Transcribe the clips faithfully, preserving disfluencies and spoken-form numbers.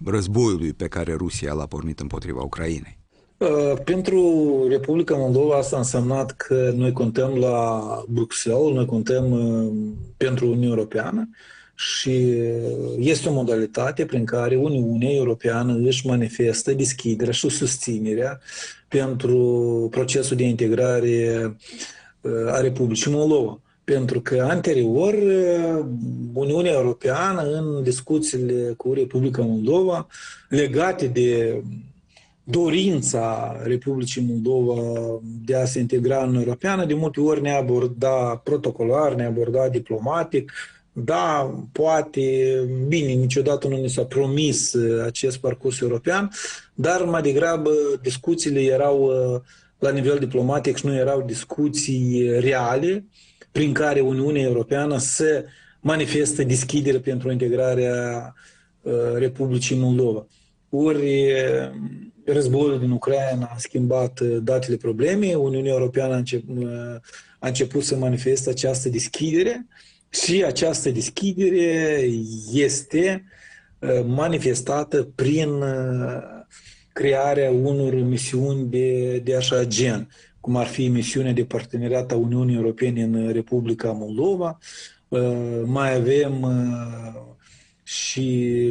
războiului pe care Rusia l-a pornit împotriva Ucrainei? Pentru Republica Moldova asta a însemnat că noi contăm la Bruxelles, noi contăm pentru Uniunea Europeană și este o modalitate prin care Uniunea Europeană își manifestă deschiderea și susținerea pentru procesul de integrare a Republicii Moldova. Pentru că anterior Uniunea Europeană în discuțiile cu Republica Moldova legate de dorința Republicii Moldova de a se integra în Uniunea Europeană, de multe ori ne-a abordat protocolar, ne-a abordat diplomatic. Da, poate, bine, niciodată nu ne s-a promis acest parcurs european, dar mai degrabă discuțiile erau la nivel diplomatic și nu erau discuții reale prin care Uniunea Europeană să manifestă deschidere pentru integrarea Republicii Moldova. Ori războiul din Ucraina a schimbat datele problemei, Uniunea Europeană a început, a început să manifeste această deschidere și această deschidere este manifestată prin crearea unor misiuni de, de așa gen, cum ar fi misiunea de parteneriat a Uniunii Europene în Republica Moldova. Mai avem și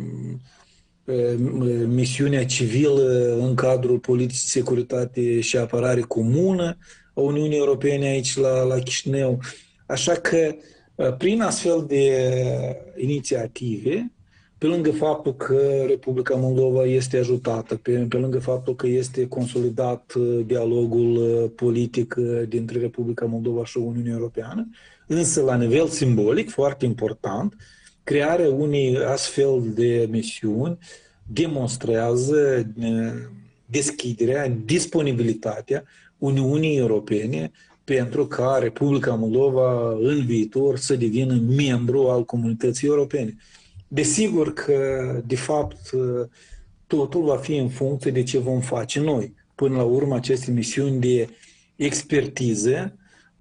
misiunea civilă în cadrul politicii securitate și apărare comună a Uniunii Europene aici la, la Chișinău. Așa că prin astfel de inițiative, pe lângă faptul că Republica Moldova este ajutată, pe, pe lângă faptul că este consolidat dialogul politic dintre Republica Moldova și Uniunea Europeană, însă la nivel simbolic, foarte important, crearea unei astfel de misiuni demonstrează deschiderea, disponibilitatea Uniunii Europene pentru ca Republica Moldova în viitor să devină membru al comunității europene. Desigur că, de fapt, totul va fi în funcție de ce vom face noi. Până la urmă, aceste misiuni de expertiză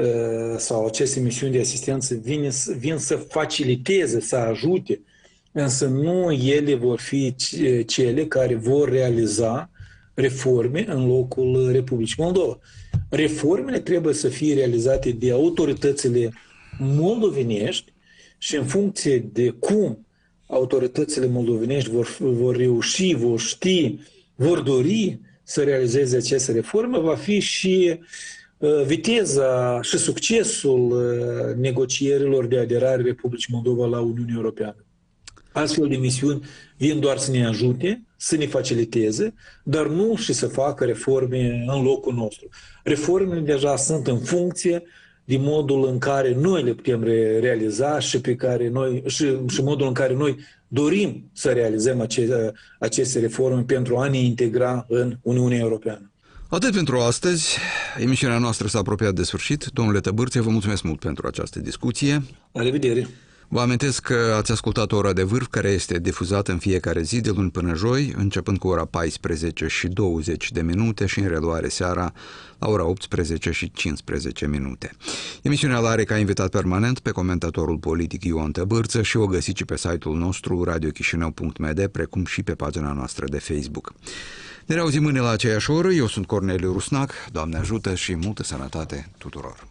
sau aceste misiuni de asistență vin, vin să faciliteze, să ajute, însă nu ele vor fi cele care vor realiza reforme în locul Republicii Moldova. Reformele trebuie să fie realizate de autoritățile moldovenești și în funcție de cum autoritățile moldovenești vor, vor reuși, vor ști, vor dori să realizeze aceste reforme, va fi și uh, viteza și succesul uh, negocierilor de aderare Republicii Moldova la Uniunea Europeană. Astfel de misiuni vin doar să ne ajute, să ne faciliteze, dar nu și să facă reforme în locul nostru. Reformele deja sunt în funcție de modul în care noi le putem realiza și, pe care noi, și, și modul în care noi dorim să realizăm ace, aceste reforme pentru a ne integra în Uniunea Europeană. Atât pentru astăzi. Emisiunea noastră s-a apropiat de sfârșit. Domnule Tăbârțe, vă mulțumesc mult pentru această discuție. La revedere! Vă amintesc că ați ascultat Ora de Vârf, care este difuzată în fiecare zi, de luni până joi, începând cu ora paisprezece și douăzeci de minute și în reluare seara la ora optsprezece și cincisprezece minute. Emisiunea are ca invitat permanent pe comentatorul politic Ion Tăbârță și o găsiți pe site-ul nostru radio chișinău punct m d, precum și pe pagina noastră de Facebook. Ne reauzim mâine la aceeași oră. Eu sunt Corneliu Rusnac. Doamne ajută și multă sănătate tuturor!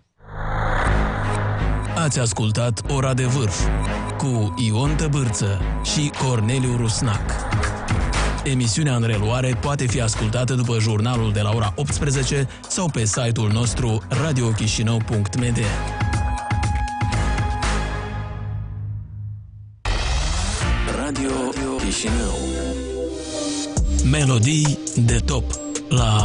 Ați ascultat Ora de Vârf cu Ion Tăbârță și Corneliu Rusnac. Emisiunea în reluare poate fi ascultată după jurnalul de la ora optsprezece sau pe site-ul nostru radio chișinău punct m d. Radio Chișinău. Melodii de top la